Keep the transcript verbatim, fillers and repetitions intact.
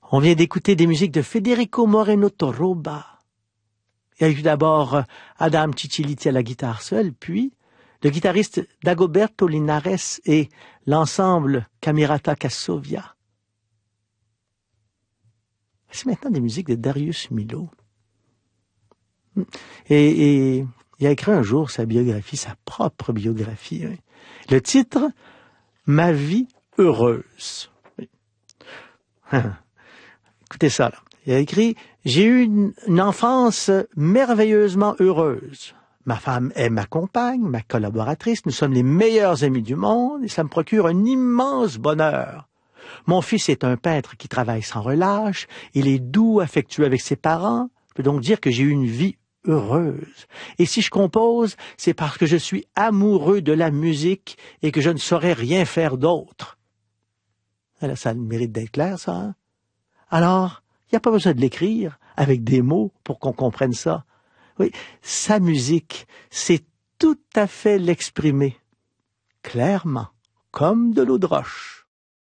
On vient d'écouter des musiques de Federico Moreno Torroba. Il y a eu d'abord Adam Ciciliti à la guitare seule, puis le guitariste Dagoberto Linares et l'ensemble Camerata Cassovia. C'est maintenant des musiques de Darius Milhaud. Et, et il a écrit un jour sa biographie, sa propre biographie. Hein. Le titre, « Ma vie heureuse ». Écoutez ça, là. Il a écrit « J'ai eu une, une enfance merveilleusement heureuse. Ma femme est ma compagne, ma collaboratrice. Nous sommes les meilleurs amis du monde et ça me procure un immense bonheur. Mon fils est un peintre qui travaille sans relâche. Il est doux, affectueux avec ses parents. Je peux donc dire que j'ai eu une vie heureuse. Et si je compose, c'est parce que je suis amoureux de la musique et que je ne saurais rien faire d'autre. » Alors, ça a le mérite d'être clair, ça, hein? Alors, il n'y a pas besoin de l'écrire avec des mots pour qu'on comprenne ça. Oui, sa musique, c'est tout à fait l'exprimer, clairement, comme de l'eau de roche.